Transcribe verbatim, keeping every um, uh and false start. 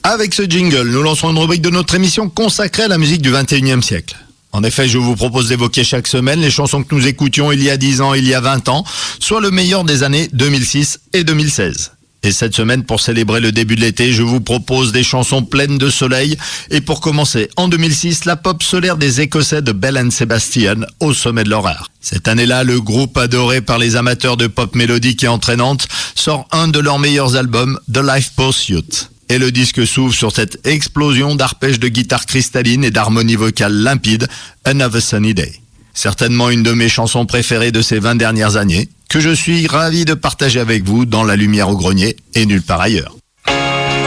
Avec ce jingle, nous lançons une rubrique de notre émission consacrée à la musique du vingt et unième siècle. En effet, je vous propose d'évoquer chaque semaine les chansons que nous écoutions il y a dix ans, il y a vingt ans, soit le meilleur des années deux mille six et deux mille seize. Et cette semaine, pour célébrer le début de l'été, je vous propose des chansons pleines de soleil. Et pour commencer, en deux mille six, la pop solaire des Écossais de Belle and Sebastian au sommet de leur art. Cette année-là, le groupe adoré par les amateurs de pop mélodique et entraînante sort un de leurs meilleurs albums, The Life Pursuit. Et le disque s'ouvre sur cette explosion d'arpèges de guitare cristalline et d'harmonie vocale limpide, Another Sunny Day. Certainement une de mes chansons préférées de ces vingt dernières années, que je suis ravi de partager avec vous dans La Lumière au Grenier et nulle part ailleurs.